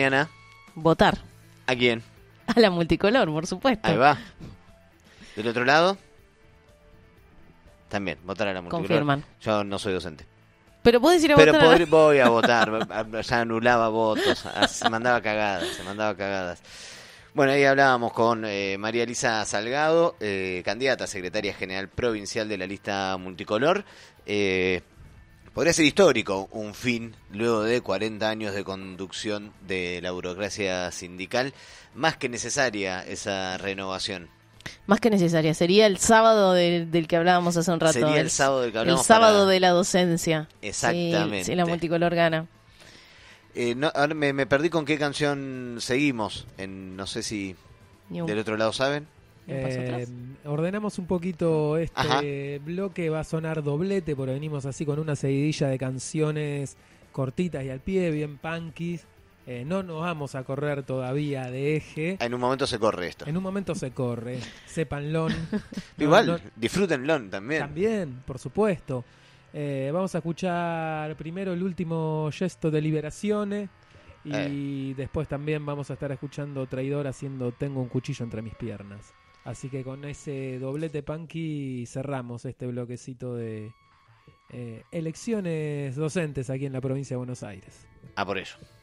mañana? Votar. ¿A quién? A la multicolor, por supuesto. Ahí va. ¿Del otro lado? También, votar a la multicolor. Confirman. Yo no soy docente. Pero podés ir a Pero votar. voy a votar. Ya anulaba votos. Se mandaba cagadas. Bueno, ahí hablábamos con María Elisa Salgado, candidata a secretaria general provincial de la lista multicolor. Podría ser histórico un fin, luego de 40 años de conducción de la burocracia sindical, más que necesaria esa renovación. Más que necesaria. Sería el sábado del que hablábamos hace un rato. Sería el sábado del que hablábamos. El sábado de la docencia. Exactamente. Sí, la multicolor gana. Ahora me perdí con qué canción seguimos. No sé si del otro lado saben. Ordenamos un poquito este Ajá. bloque, va a sonar doblete porque venimos así con una seguidilla de canciones cortitas y al pie, bien punkis. No nos vamos a correr todavía de eje. En un momento se corre esto. En un momento se corre, sépanlo. Igual, disfrútenlo también. También, por supuesto. Vamos a escuchar primero el último gesto de Liberazione y después también vamos a estar escuchando Traidor haciendo Tengo un cuchillo entre mis piernas. Así que con ese doblete punky cerramos este bloquecito de elecciones docentes aquí en la provincia de Buenos Aires. A por ello.